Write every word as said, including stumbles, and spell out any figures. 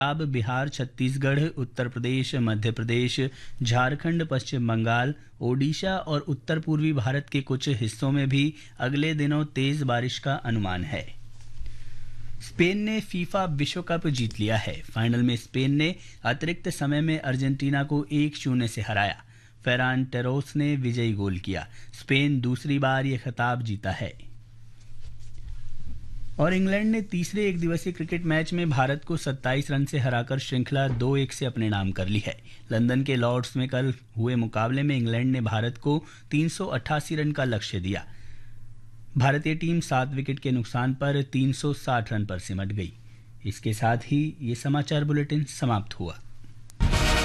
पंजाब, बिहार, छत्तीसगढ़, उत्तर प्रदेश, मध्य प्रदेश, झारखंड, पश्चिम बंगाल, ओडिशा और उत्तर पूर्वी भारत के कुछ हिस्सों में भी अगले दिनों तेज बारिश का अनुमान है। स्पेन ने फीफा विश्व कप जीत लिया है। फाइनल में स्पेन ने अतिरिक्त समय में अर्जेंटीना को एक शून्य से हराया। फेरान टेरोस ने विजयी गोल किया। स्पेन दूसरी बार यह खिताब जीता है। और इंग्लैंड ने तीसरे एक दिवसीय क्रिकेट मैच में भारत को सत्ताईस रन से हराकर श्रृंखला दो एक से अपने नाम कर ली है। लंदन के लॉर्ड्स में कल हुए मुकाबले में इंग्लैंड ने भारत को तीन सौ अट्ठासी रन का लक्ष्य दिया। भारतीय टीम सात विकेट के नुकसान पर तीन सौ साठ रन पर सिमट गई। इसके साथ ही ये समाचार बुलेटिन समाप्त हुआ।